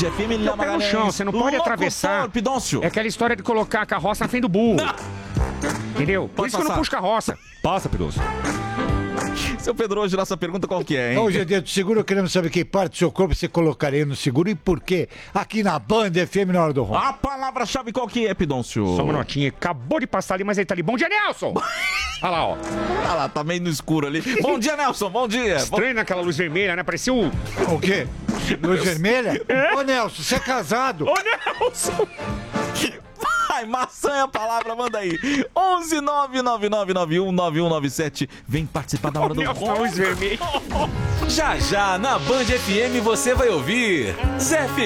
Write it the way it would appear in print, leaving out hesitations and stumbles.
FM, ele Não, pé no chão, você não pode atravessar. Pidôncio. É aquela história de colocar a carroça na frente do burro. Entendeu? Por isso que eu não puxo carroça. Passa, Pidoncio. Seu Pedro, hoje nossa pergunta qual que é, hein? Hoje é dia do seguro, queremos saber que parte do seu corpo você colocaria no seguro e por quê? Aqui na Band FM na hora do ronco. A palavra-chave qual que é, Pidôncio? Só uma notinha, acabou de passar ali, mas ele tá ali. Bom dia, Nelson! Olha lá, ó. Ah lá, tá meio no escuro ali. Bom dia, Nelson, bom dia. Estranho naquela luz vermelha, né? Parecia o... O quê? Luz vermelha? Ô, Nelson, você é casado? Ô, Nelson! Ai, maçã é a palavra, manda aí. 11999919197. Vem participar da hora do Nelson, luz vermelha. Já já, na Band FM, você vai ouvir Zé